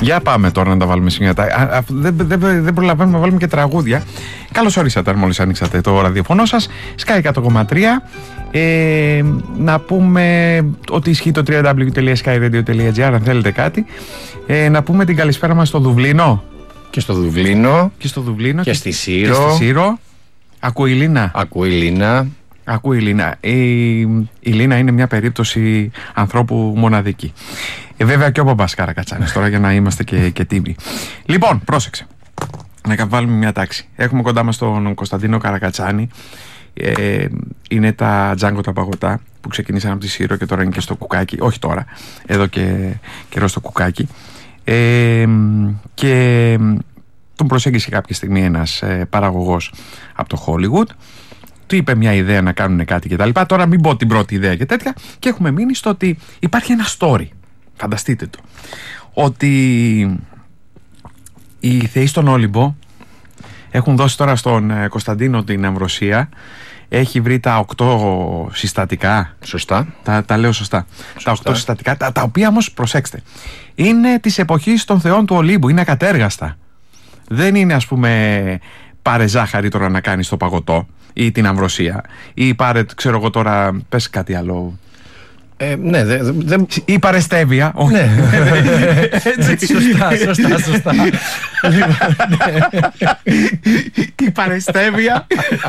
Για πάμε τώρα να τα βάλουμε σημεία. Δεν προλαβαίνουμε να βάλουμε και τραγούδια. Καλώς ορίσατε, μόλις ανοίξατε το ραδιοφωνό σας. Sky 100,3. Να πούμε ότι ισχύει το www.skyradio.gr αν θέλετε κάτι. Να πούμε την καλησπέρα μας στο Δουβλίνο. Και στο Δουβλίνο. Και στη Σύρο. Ακούει η Λίνα. Ακούει η Λίνα. Η Λίνα είναι μια περίπτωση ανθρώπου μοναδική. Βέβαια και ο μπαμπάς Καρακατσάνης τώρα, για να είμαστε και τίμοι. Λοιπόν, πρόσεξε. Να βάλουμε μια τάξη. Έχουμε κοντά μας τον Κωνσταντίνο Καρακατσάνη. Είναι τα Django τα παγωτά που ξεκινήσαν από τη Σύρο και τώρα είναι και στο Κουκάκι. Όχι τώρα, εδώ και καιρό στο Κουκάκι. Και τον προσέγγισε κάποια στιγμή ένας παραγωγός από το Hollywood. Του είπε μια ιδέα να κάνουν κάτι και τα λοιπά. Τώρα μην πω την πρώτη ιδέα και τέτοια. Και έχουμε μείνει στο ότι υπάρχει ένα story. Φανταστείτε το. Ότι οι θεοί στον Όλυμπο έχουν δώσει τώρα στον Κωνσταντίνο την αμβροσία. Έχει βρει τα 8 συστατικά. Σωστά. Τα λέω σωστά. Τα 8 συστατικά, τα οποία όμως, προσέξτε, είναι της εποχής των θεών του Ολύμπου. Είναι ακατέργαστα. Δεν είναι, ας πούμε, πάρε ζάχαρη τώρα να κάνεις το παγωτό ή την αμβροσία. Ή πάρε, ξέρω εγώ τώρα, πες κάτι άλλο. Ναι, ή παρεστέβεια. Όχι. Ναι. Έτσι, σωστά. Η παρεστέβεια.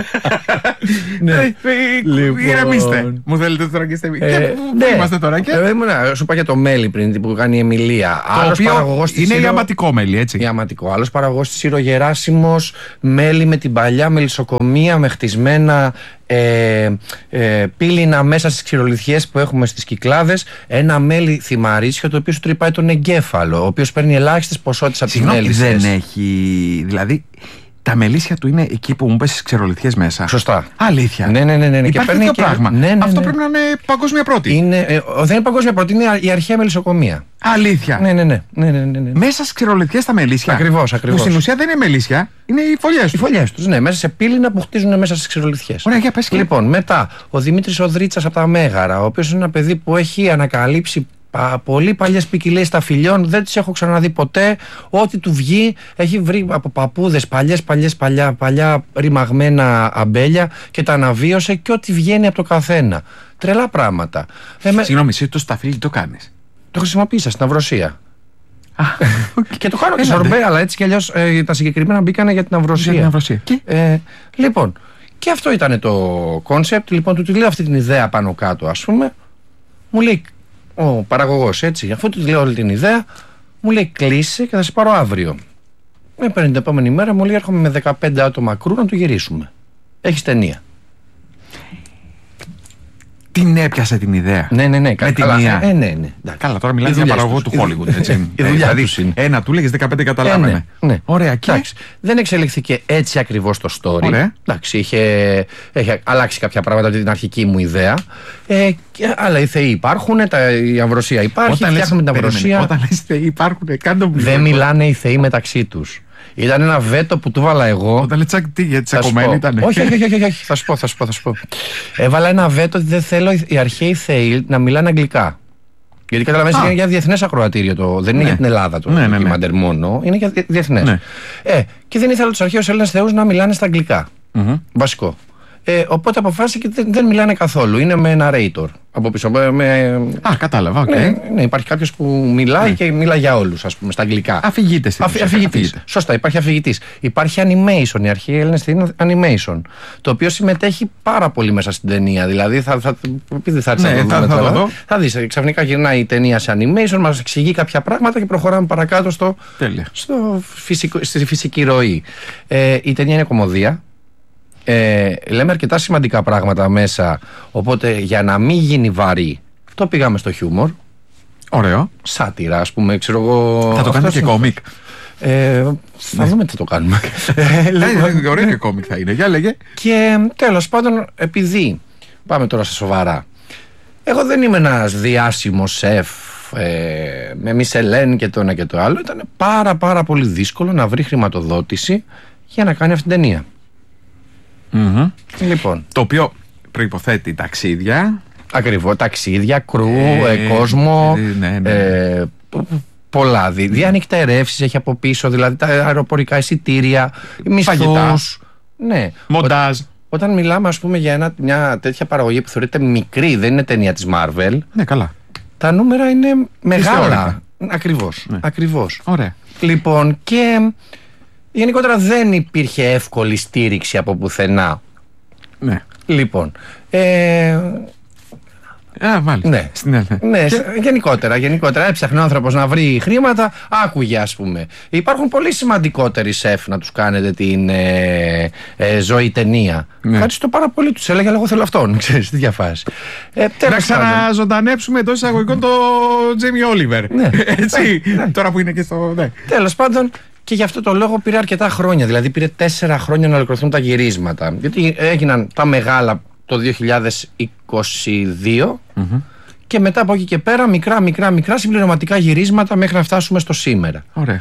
Ηρεμήστε. Μου θέλετε τώρα και στέβεια. Πού είμαστε τώρα? Σου είπα για το μέλι πριν που κάνει η Εμιλία. Το οποίο είναι ιαματικό μέλι, έτσι. Ιαματικό. Άλλος παραγωγός της Σύρο Γεράσιμος, μέλι με την παλιά μελισσοκομεία, με χτισμένα πύληνα μέσα στις ξηρολιθιές που έχουμε στις Κυκλάδες, ένα μέλι θυμαρίσιο το οποίο σου τρυπάει τον εγκέφαλο, ο οποίος παίρνει ελάχιστες ποσότητες από τις μέλισσες. Δεν έχει, δηλαδή τα μελίσια του είναι εκεί που μου πες στις ξερολιθιές μέσα. Σωστά. Αλήθεια. Ναι. Υπάρχει τέτοιο πράγμα. Αυτό πρέπει να είναι παγκόσμια πρώτη. Δεν είναι παγκόσμια πρώτη, είναι η αρχαία μελισσοκομεία. Αλήθεια. Ναι. Μέσα στις ξερολιθιές τα μελίσια. Ακριβώς. Που στην ουσία δεν είναι μελίσια, είναι οι φωλιές τους. Οι φωλιές τους, ναι, μέσα σε πύληνα που χτίζουν μέσα στις ξερολιθιές. Ωραία, για πες. Λοιπόν, μετά ο Δημήτρης ο Δρίτσας από τα Μέγαρα, ο οποίος είναι ένα παιδί που έχει ανακαλύψει πολύ παλιές ποικιλίες σταφυλιών, δεν τις έχω ξαναδεί ποτέ. Ό,τι του βγει, έχει βρει από παππούδες παλιά ρημαγμένα αμπέλια και τα αναβίωσε και ό,τι βγαίνει από το καθένα. Τρελά πράγματα. Συγγνώμη, εσύ το σταφύλι το κάνεις? Το χρησιμοποίησα στην αμβροσία. Και το κάνω και σορμπέ, αλλά έτσι κι αλλιώς τα συγκεκριμένα μπήκανε για την αμβροσία. Λοιπόν, και αυτό ήταν το κόνσεπτ. Λοιπόν, του λέω αυτή την ιδέα πάνω κάτω, ας πούμε. Μου λέει ο παραγωγός, έτσι, αφού του λέω όλη την ιδέα, μου λέει κλείσει και θα σε πάρω αύριο. Με παίρνει την επόμενη μέρα, μου λέει έρχομαι με 15 άτομα κρού να του γυρίσουμε. Έχεις ταινία. Την έπιασε την ιδέα. Ναι. Με τη μία. Ναι. Καλά, τώρα μιλάμε για παραγωγό του Hollywood. Η δουλειά τους είναι. Ένα του λέγες 15 καταλάβαινε. Ναι. Ωραία, και δεν εξελιχθήκε έτσι ακριβώς το story. Εντάξει, είχε αλλάξει κάποια πράγματα από την αρχική μου ιδέα. Αλλά οι θεοί υπάρχουν, η αμβροσία υπάρχει, φτιάχνουμε την αμβροσία. Όταν λες θεοί υπάρχουν, δεν μιλάνε οι θεοί μεταξύ τους. Ήταν ένα βέτο που του έβαλα εγώ. Όταν λέει τσακωμένοι ήταν. Όχι. Θα σου πω. Έβαλα ένα βέτο ότι δεν θέλω οι αρχαίοι θεοί να μιλάνε αγγλικά. Γιατί καταλαβαίνεις είναι για διεθνές ακροατήριο δεν είναι για την Ελλάδα το ντοκιμαντέρ μόνο, είναι για διεθνές. Και δεν ήθελα τους αρχαίους Έλληνες θεούς να μιλάνε στα αγγλικά. Βασικό. Οπότε αποφάσισε και δεν μιλάνε καθόλου. Είναι με narrator από πίσω. Κατάλαβα. Ναι, υπάρχει κάποιος που μιλάει και μιλάει για όλους, ας πούμε, στα αγγλικά. Αφηγήτες. Σωστά, υπάρχει αφηγητής. Υπάρχει animation. Οι αρχαίοι Έλληνες είναι animation. Το οποίο συμμετέχει πάρα πολύ μέσα στην ταινία. Δηλαδή, επειδή θα θα δεις, ξαφνικά γυρνάει η ταινία σε animation, μας εξηγεί κάποια πράγματα και προχωράμε παρακάτω στη φυσική ροή. Η ταινία είναι κωμωδία. Λέμε αρκετά σημαντικά πράγματα μέσα, οπότε για να μην γίνει βαρύ το πήγαμε στο χιούμορ. Ωραίο. Σάτυρα, ας πούμε, ξέρω εγώ. Θα το κάνουμε και κόμικ. Θα δούμε τι το κάνουμε. Ωραίο και κόμικ θα είναι, για λέγε. Και τέλος πάντων, επειδή πάμε τώρα σε σοβαρά, εγώ δεν είμαι ένας διάσημος σεφ με Μισελέν και το ένα και το άλλο. Ήταν πάρα πολύ δύσκολο να βρει χρηματοδότηση για να κάνει αυτή την ταινία. Λοιπόν. Το οποίο προϋποθέτει ταξίδια. Ακριβώς, ταξίδια, κρου, κόσμο, πολλά. Διανυκτερεύσεις έχει από πίσω, δηλαδή τα αεροπορικά εισιτήρια, μισθούς. Ναι. Μοντάζ. Όταν μιλάμε, ας πούμε, για μια τέτοια παραγωγή που θεωρείται μικρή, δεν είναι ταινία της Marvel. Ναι, καλά. Τα νούμερα είναι μεγάλα. Ακριβώς. Ναι. Ακριβώς. Ωραία. Λοιπόν, και γενικότερα δεν υπήρχε εύκολη στήριξη από πουθενά. Ναι. Λοιπόν. Μάλιστα. Ναι, ναι. Γενικότερα έψαχνε ο άνθρωπος να βρει χρήματα, άκουγε, ας πούμε. Υπάρχουν πολύ σημαντικότεροι σεφ να τους κάνετε την ζωή ταινία. Ναι. Ευχαριστώ πάρα πολύ, τους έλεγε, αλλά εγώ θέλω αυτόν. Ξέρεις, τι διαφάση. Να ξαναζωντανέψουμε εντός εισαγωγικών το Τζέιμι Όλιβερ. Ναι. Έτσι, τώρα που είναι και στο. Ναι. Τέλος πάντων. Και γι' αυτό το λόγο πήρε αρκετά χρόνια. Δηλαδή πήρε 4 χρόνια να ολοκληρωθούν τα γυρίσματα. Γιατί έγιναν τα μεγάλα το 2022 και μετά από εκεί και πέρα μικρά συμπληρωματικά γυρίσματα μέχρι να φτάσουμε στο σήμερα. Ωραία.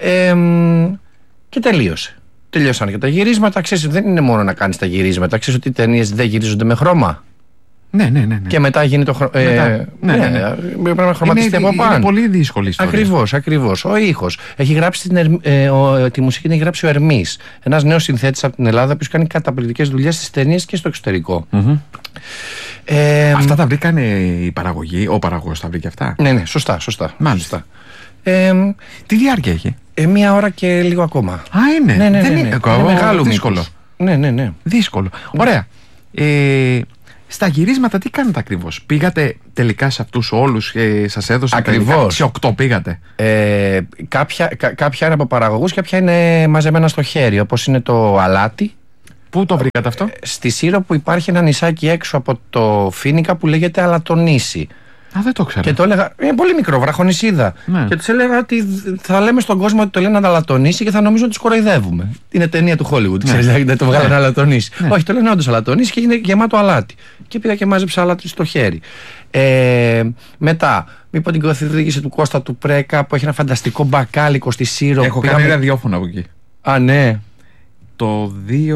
Και τελείωσε. Τελειώσαν και τα γυρίσματα. Ξέρεις, δεν είναι μόνο να κάνεις τα γυρίσματα. Ξέρεις ότι οι ταινίες δεν γυρίζονται με χρώμα. Ναι. Και μετά γίνει το χρώμα. Πρέπει να χρωματιστεί από πάνω. Είναι πολύ δύσκολη ιστορία. Ακριβώς. Ο ήχος. Έχει γράψει τη μουσική, την έχει γράψει ο Ερμής. Ένας νέος συνθέτης από την Ελλάδα που κάνει καταπληκτικές δουλειές στις ταινίες και στο εξωτερικό. Αυτά τα βρήκαν η παραγωγή, ο παραγωγός τα βρήκε αυτά. Ναι, σωστά. Μάλιστα. Τι διάρκεια έχει? 1 ώρα και λίγο ακόμα. Α, είναι. Ναι. Είναι μεγάλο δύσκολο. Ναι. Δύσκολο. Ωραία. Στα γυρίσματα τι κάνετε ακριβώς? Πήγατε τελικά σε αυτούς όλους και σας έδωσαν? Ακριβώς. Σε 8 πήγατε? Κάποια είναι από παραγωγούς, κάποια είναι μαζεμένα στο χέρι, όπως είναι το αλάτι. Πού το βρήκατε αυτό? Στη Σύρο, που υπάρχει ένα νησάκι έξω από το Φοίνικα που λέγεται Αλατονήσι. Α, δεν το ξέρω. Και το έλεγα, είναι πολύ μικρό, βραχονησίδα. Ναι. Και τους έλεγα ότι θα λέμε στον κόσμο ότι το λένε Αλατονήσι και θα νομίζουν ότι τους κοροϊδεύουμε. Είναι ταινία του Hollywood, ξέρεις, δεν το βγάλανε Αλατονήσι. Ναι. Όχι, το λένε όντως Αλατονήσι και είναι γεμάτο αλάτι. Και πήγα και μάζεψα αλάτι στο χέρι. Μετά, μη πω την καθοδήγηση του Κώστα του Πρέκα που έχει ένα φανταστικό μπακάλικο στη Σύρο. Έχω κάνει ραδιόφωνο από εκεί. Α, ναι. Το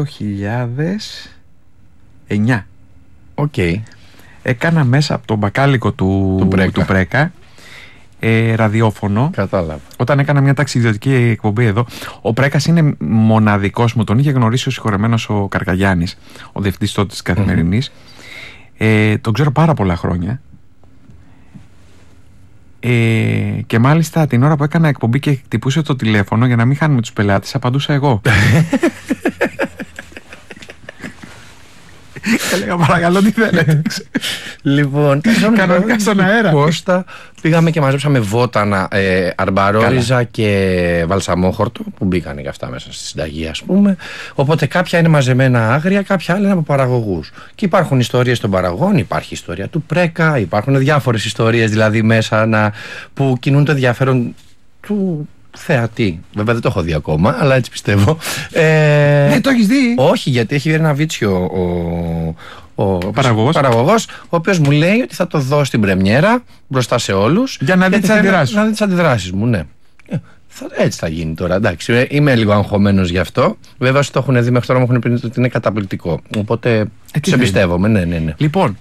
2009. Οκ. Έκανα μέσα από τον μπακάλικο του Πρέκα ραδιόφωνο. Κατάλαβα. Όταν έκανα μια ταξιδιωτική εκπομπή εδώ. Ο Πρέκας είναι μοναδικός, μου τον είχε γνωρίσει ο συγχωρεμένος ο Καρκαγιάννης, ο διευθυντής τότε της Καθημερινής. Τον ξέρω πάρα πολλά χρόνια. Και μάλιστα την ώρα που έκανα εκπομπή και χτυπούσε το τηλέφωνο για να μην χάνουμε τους πελάτες, απαντούσα εγώ. Έλεγα παρακαλώ τι θέλετε. Λοιπόν, κανονικά στον αέρα. Κώστα, πήγαμε και μαζέψαμε βότανα, αρμπαρόριζα και βαλσαμόχορτο που μπήκαν και αυτά μέσα στη συνταγή, ας πούμε. Οπότε κάποια είναι μαζεμένα άγρια, κάποια άλλα είναι από παραγωγούς. Και υπάρχουν ιστορίες των παραγωγών, υπάρχει ιστορία του Πρέκα, υπάρχουν διάφορες ιστορίες δηλαδή μέσα που κινούν το ενδιαφέρον του θεατή. Βέβαια δεν το έχω δει ακόμα, αλλά έτσι πιστεύω. Ναι, το έχεις δει? Όχι, γιατί έχει ένα βίτσιο ο παραγωγός, ο οποίος μου λέει ότι θα το δω στην πρεμιέρα μπροστά σε όλους. Για να δει τις αντιδράσεις. Να δει τις αντιδράσεις μου, ναι. Έτσι θα γίνει τώρα. Εντάξει, είμαι λίγο αγχωμένος γι' αυτό. Βέβαια, όσοι το έχουν δει μέχρι τώρα μου έχουν πει ότι είναι καταπληκτικό. Οπότε σε πιστεύομαι. Ναι. Λοιπόν,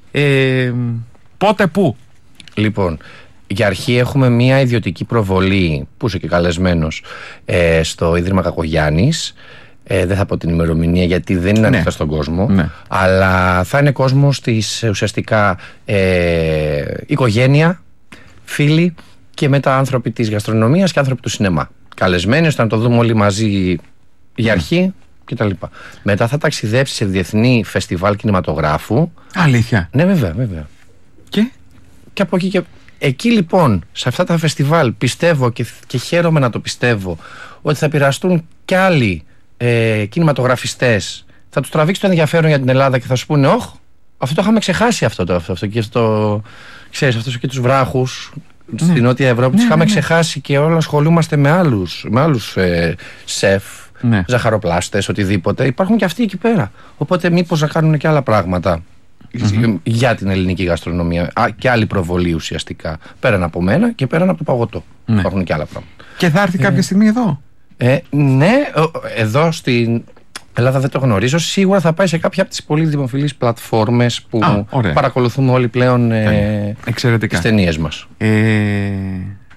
πότε πού? Λοιπόν, για αρχή έχουμε μια ιδιωτική προβολή που είσαι και καλεσμένος στο Ίδρυμα Κακογιάννης. Δεν θα πω την ημερομηνία γιατί δεν είναι ανοιχτά στον κόσμο, αλλά θα είναι κόσμος της ουσιαστικά οικογένεια, φίλοι και μετά άνθρωποι της γαστρονομίας και άνθρωποι του σινεμά. Καλεσμένοι ώστε να το δούμε όλοι μαζί για αρχή κτλ. Μετά θα ταξιδέψει σε διεθνή φεστιβάλ κινηματογράφου. Αλήθεια? Ναι, βέβαια. Και από εκεί και... Εκεί λοιπόν, σε αυτά τα φεστιβάλ, πιστεύω και χαίρομαι να το πιστεύω ότι θα πειραστούν κι άλλοι κινηματογραφιστές. Θα τους τραβήξει το ενδιαφέρον για την Ελλάδα και θα σου πούνε «Ωχ, αυτό το είχαμε ξεχάσει αυτό και ξέρεις, αυτός και τους βράχους στην Νότια Ευρώπη τους είχαμε ξεχάσει και όλα ασχολούμαστε με άλλους σεφ, ζαχαροπλάστες, οτιδήποτε. Υπάρχουν και αυτοί εκεί πέρα. Οπότε μήπως να κάνουν και άλλα πράγματα για την ελληνική γαστρονομία και άλλη προβολή ουσιαστικά. Πέραν από μένα και πέραν από το παγωτό. Υπάρχουν και άλλα πράγματα. Και θα έρθει κάποια στιγμή εδώ? Ναι, εδώ στην Ελλάδα δεν το γνωρίζω. Σίγουρα θα πάει σε κάποια από τις πολύ δημοφιλείς πλατφόρμες που παρακολουθούμε όλοι πλέον τις ταινίες μας.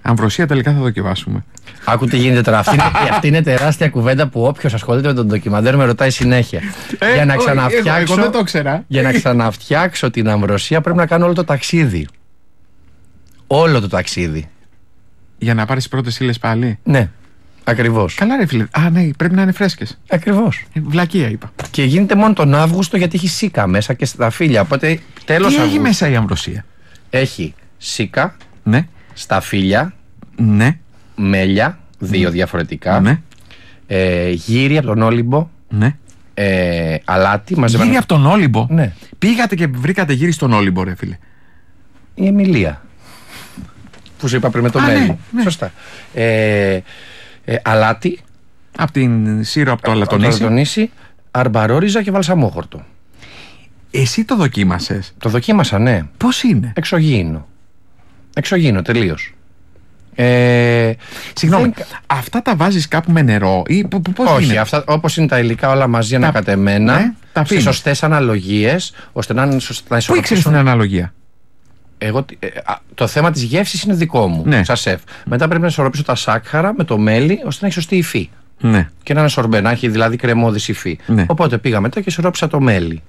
Αμβροσία τελικά θα δοκιμάσουμε. Άκου τι γίνεται τώρα. Αυτή είναι τεράστια κουβέντα που όποιος ασχολείται με τον ντοκιμαντέρ με ρωτάει συνέχεια. Για να ξαναφτιάξω. Εγώ δεν το ξέρα. Για να ξαναφτιάξω την αμβροσία πρέπει να κάνω όλο το ταξίδι. Όλο το ταξίδι. Για να πάρεις πρώτες ύλες πάλι. Ναι. Ακριβώς. Καλά, ρε φίλε. Α, ναι, πρέπει να είναι φρέσκες. Ακριβώς. Βλακεία είπα. Και γίνεται μόνο τον Αύγουστο γιατί έχει σίκα μέσα και στα φύλλα. Οπότε τέλος Τι Αυγούστου. έχει μέσα η αμβροσία? Έχει σίκα, Ναι. σταφύλια, Ναι. μέλια, δύο διαφορετικά. Ναι. Γύρι από τον Όλυμπο. Ναι. Αλάτι μαζεμένα. Γύρι από τον Όλυμπο. Ναι. Πήγατε και βρήκατε γύρι στον Όλυμπο, ρε φίλε. Η Εμιλία. Που σου είπα πριν με το μέλι. Ναι. Σωστά. Αλάτι. Από την Σύρο, από το Αλατονήσι. Αρμπαρόριζα και βαλσαμόχορτο. Εσύ το δοκίμασες? Το δοκίμασα, ναι. Πώς είναι? Εξωγήινο τελείως. Συγγνώμη, αυτά τα βάζεις κάπου με νερό ή πώς όχι, είναι? αυτά όπως είναι τα υλικά όλα μαζί ανακατεμένα, ναι, σε σωστές αναλογίες, ώστε να είναι σωστά. Πού ήξερες την αναλογία? Το θέμα της γεύσης είναι δικό μου, ναι. σαν σεφ. Μετά πρέπει να ισορροπήσω τα σάκχαρα με το μέλι, ώστε να έχει σωστή υφή. Ναι. Και να είναι σορμπέ, να έχει δηλαδή κρεμώδη υφή. Ναι. Οπότε πήγα μετά και ισορρόπησα το μέλι.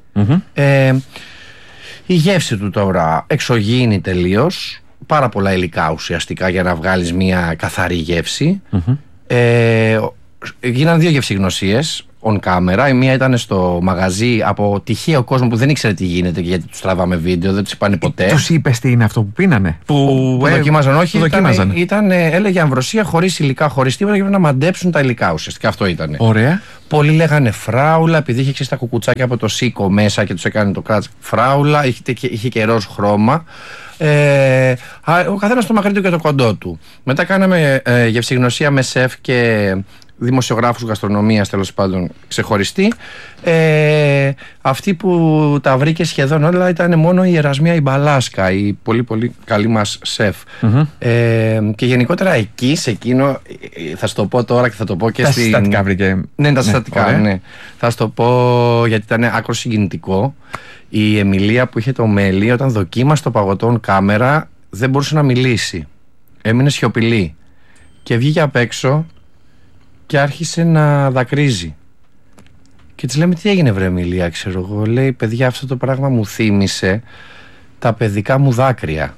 Η γεύση του τώρα εξωγήινη τελείως. Πάρα πολλά υλικά ουσιαστικά για να βγάλεις μια καθαρή γεύση. Γίνανε 2 γευσηγνωσίες on camera. Η μία ήταν στο μαγαζί από τυχαίο κόσμο που δεν ήξερε τι γίνεται, γιατί τους τραβάμε βίντεο, δεν τους είπανε ποτέ. Τους είπες τι είναι αυτό που πίνανε? Που δοκίμαζαν, όχι. Έλεγε αμβροσία χωρίς υλικά, χωρίς τίποτα, για να μαντέψουν τα υλικά ουσιαστικά. Αυτό ήταν. Ωραία. Πολλοί λέγανε φράουλα, επειδή είχε τα κουκουτσάκια από το σίκο μέσα και τους έκανε το κράτς φράουλα, είχε και ροζ χρώμα. Ο καθένας το μακρύ του και το κοντό του. Μετά κάναμε γευσηγνωσία με σεφ και δημοσιογράφους γαστρονομίας, τέλος πάντων ξεχωριστή. Αυτή που τα βρήκε σχεδόν όλα ήταν μόνο η Ερασμία η Μπαλάσκα, η πολύ πολύ καλή μας σεφ. Και γενικότερα εκεί, σε εκείνο, θα σου το πω τώρα και θα το πω και τα συστατικά βρήκε. Ναι, τα συστατικά, ναι. Θα σου το πω γιατί ήταν άκρο συγκινητικό. Η Εμιλία που είχε το μέλι, όταν δοκίμασε το παγωτό on κάμερα, δεν μπορούσε να μιλήσει. Έμεινε σιωπηλή. Και βγήκε απ' έξω και άρχισε να δακρύζει. Και της λέμε, τι έγινε βρε Εμιλία, ξέρω εγώ. Λέει, παιδιά, αυτό το πράγμα μου θύμισε τα παιδικά μου δάκρυα.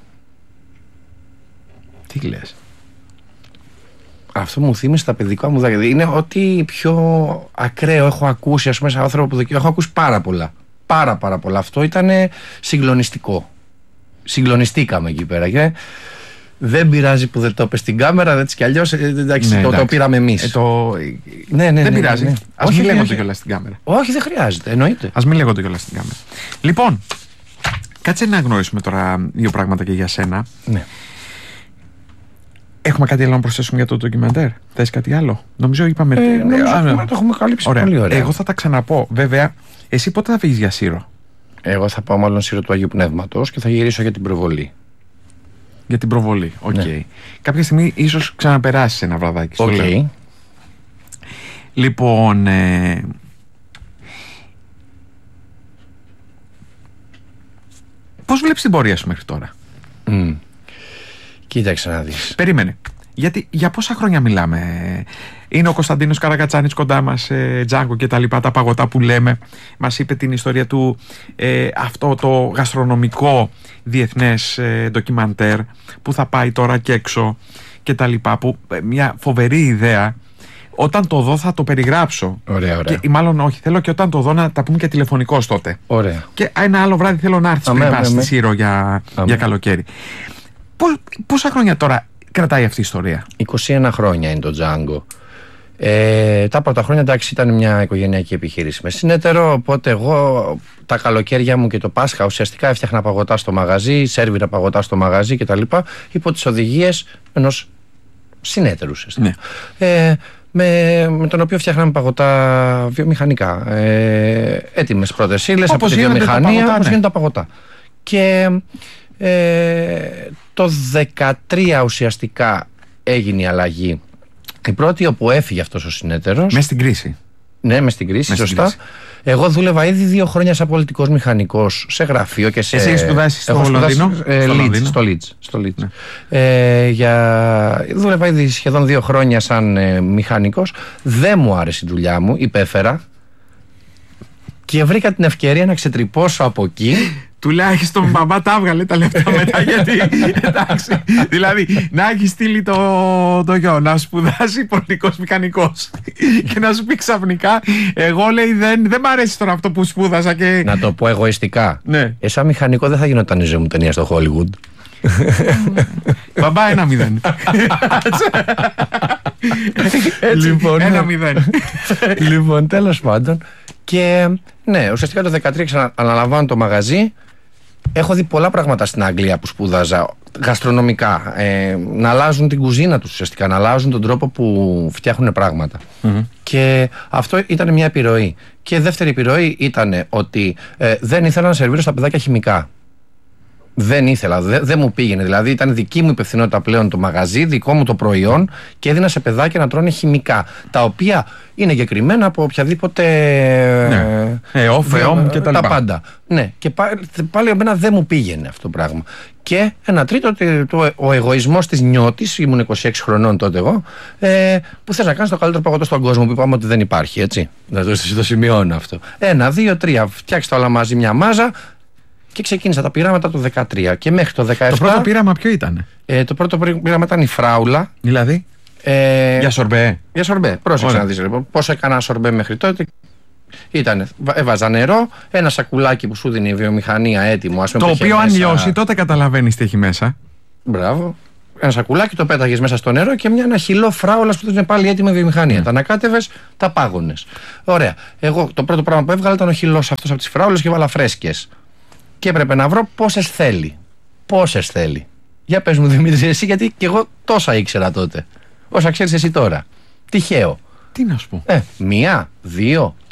Τι λες? Αυτό μου θύμισε τα παιδικά μου δάκρυα. Είναι ό,τι πιο ακραίο έχω ακούσει, ας πούμε, σε άνθρωπο που δοκιμάζει. Έχω ακούσει πάρα πολλά. Πάρα πολλά. Αυτό ήταν συγκλονιστικό. Συγκλονιστήκαμε εκεί πέρα. Και δεν πειράζει που δεν το είπε στην κάμερα, έτσι κι αλλιώς. Το πήραμε εμείς. Ναι, δεν πειράζει. Ναι. Ας μην λέγονται κιόλας στην κάμερα. Όχι, δεν χρειάζεται. Εννοείται. Ας μην λέγονται κιόλας στην κάμερα. Λοιπόν, κάτσε να γνωρίσουμε τώρα 2 πράγματα και για σένα. Ναι. Έχουμε κάτι άλλο να προσθέσουμε για το ντοκιμαντέρ? Θες κάτι άλλο? Νομίζω είπαμε. Το έχουμε καλύψει πολύ ωραία. Εγώ θα τα ξαναπώ. Βέβαια, εσύ πότε θα φύγεις για Σύρο? Εγώ θα πάω μάλλον Σύρο του Αγίου Πνεύματος και θα γυρίσω για την προβολή. Για την προβολή, οκ. Ναι. Κάποια στιγμή ίσως ξαναπεράσεις ένα βραδάκι. Οκ. Λοιπόν, πώς βλέπεις την πορεία σου μέχρι τώρα? Κοίταξε να δεις. Περίμενε. Γιατί για πόσα χρόνια μιλάμε? Είναι ο Κωνσταντίνος Καρακατσάνης κοντά μας, Τζάγκο και τα λοιπά, τα παγωτά που λέμε. Μας είπε την ιστορία του, αυτό το γαστρονομικό διεθνές ντοκιμαντέρ που θα πάει τώρα και έξω και τα λοιπά, που μια φοβερή ιδέα. Όταν το δω θα το περιγράψω. Ωραία. Και, μάλλον όχι, θέλω και όταν το δω να τα πούμε και τηλεφωνικώς τότε. Ωραία. Και ένα άλλο βράδυ θέλω να έρθεις πριν πας στη Σύρο για καλοκαίρι. Πόσα χρόνια τώρα κρατάει αυτή η ιστορία? 21 χρόνια είναι το Django. Τα πρώτα χρόνια, εντάξει, ήταν μια οικογενειακή επιχείρηση με συνέτερο. Οπότε εγώ τα καλοκαίρια μου και το Πάσχα ουσιαστικά έφτιαχνα παγωτά στο μαγαζί, σέρβιρα παγωτά στο μαγαζί κτλ. Υπό τις οδηγίες ενός συνέτερου ουσιαστικά. Ναι. Με τον οποίο φτιάχναμε παγωτά βιομηχανικά. Έτοιμες πρώτες ύλες από τη βιομηχανία, όπως γίνονται τα παγωτά. Και το 2013 ουσιαστικά έγινε η αλλαγή. Η πρώτη όπου έφυγε αυτός ο συνέτερος. Μες στην κρίση. Ναι, μες στην κρίση, σωστά. Εγώ δούλευα ήδη 2 χρόνια σαν πολιτικός μηχανικός σε γραφείο και σε. Εσύ σπουδάσεις στο Λονδίνο? Στο Leeds. Δούλευα ήδη σχεδόν 2 χρόνια σαν μηχανικός. Δεν μου άρεσε η δουλειά μου, υπέφερα. Και βρήκα την ευκαιρία να ξετρυπώσω από εκεί. Τουλάχιστον μπαμπά τα έβγαλε τα λεφτά μετά, γιατί εντάξει, δηλαδή να έχει στείλει το γιο να σπουδάσει πολιτικός μηχανικός και να σου πει ξαφνικά, εγώ λέει δεν μ' αρέσει τώρα αυτό που σπούδασα και... Να το πω εγωιστικά, ναι. Σαν μηχανικό δεν θα γινόταν η ζωή μου ταινία στο Hollywood. Μπαμπά 1-0. Λοιπόν, 1-0. Λοιπόν, τέλος πάντων. Και ναι, ουσιαστικά το 2013 αναλαμβάνω το μαγαζί. Έχω δει πολλά πράγματα στην Αγγλία που σπούδαζα, γαστρονομικά. Να αλλάζουν την κουζίνα τους ουσιαστικά, να αλλάζουν τον τρόπο που φτιάχνουν πράγματα. Και αυτό ήταν μια επιρροή. Και δεύτερη επιρροή ήταν ότι δεν ήθελα να σερβίρω στα παιδάκια χημικά. Δεν ήθελα, δεν μου πήγαινε. Δηλαδή ήταν δική μου υπευθυνότητα πλέον το μαγαζί, δικό μου το προϊόν και έδινα σε παιδάκια να τρώνε χημικά. Τα οποία είναι εγκεκριμένα από οποιαδήποτε. Ναι. Και τα πάντα. Ναι, και πάλι εμένα δεν μου πήγαινε αυτό το πράγμα. Και ένα τρίτο, ο εγωισμός της νιώτης, ήμουν 26 χρονών τότε εγώ, που θες να κάνεις το καλύτερο παγωτό στον κόσμο, που είπαμε ότι δεν υπάρχει, έτσι. Να το σημειώνω αυτό. 1, 2, 3, φτιάξτε τα όλα μαζί μια μάζα. Και ξεκίνησα τα πειράματα το 2013 και μέχρι το 2017. Το πρώτο πείραμα ποιο ήταν? Το πρώτο πείραμα ήταν η φράουλα. Δηλαδή? Για σορμπέ. Για σορμπέ. Πρόσεξε να δεις λοιπόν. Πώς έκανα σορμπέ μέχρι τότε? Έβαζα νερό, ένα σακουλάκι που σου δίνει η βιομηχανία έτοιμο. Το οποίο αν λιώσει τότε καταλαβαίνεις τι έχει μέσα. Μπράβο. Ένα σακουλάκι το πέταγες μέσα στο νερό και ένα χυλό φράουλας που ήταν πάλι έτοιμη η βιομηχανία. Τα ανακάτευες, τα πάγωνες. Ωραία. Εγώ το πρώτο πράγμα που έβγαλα ήταν ο χυλός αυτός από τις φράουλες και έβαλα φρέσκες. Και έπρεπε να βρω πόσες θέλει. Για πες μου Δημήτρη εσύ, γιατί και εγώ τόσα ήξερα τότε. Όσα ξέρεις εσύ τώρα. Τυχαίο. Τι να σου πω? 1, 2,